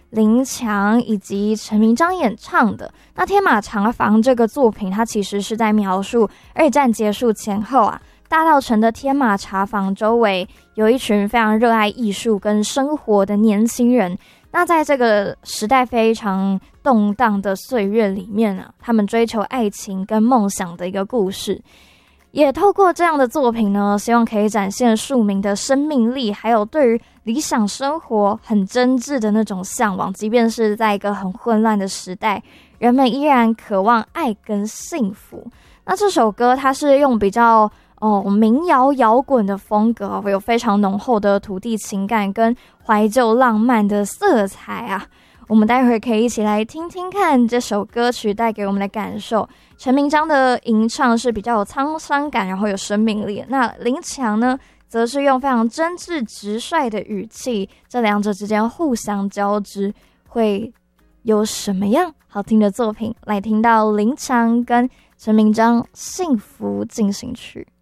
林强以及陈明章演唱的。那天马茶坊这个作品，它其实是在描述二战结束前后啊，大稻埕的天马茶坊周围有一群非常热爱艺术跟生活的年轻人。那在这个时代非常动荡的岁月里面啊，他们追求爱情跟梦想的一个故事。也透过这样的作品呢，希望可以展现庶民的生命力，还有对于理想生活很真挚的那种向往，即便是在一个很混乱的时代，人们依然渴望爱跟幸福。那这首歌它是用比较民谣摇滚的风格，有非常浓厚的土地情感跟怀旧浪漫的色彩啊。我们待会儿可以一起来听听看这首歌曲带给我们的感受。陈明章的吟唱是比较有沧桑感，然后有生命力。那林强呢，则是用非常真挚直率的语气，这两者之间互相交织，会有什么样好听的作品？来听到林强跟陈明章《幸福进行曲》。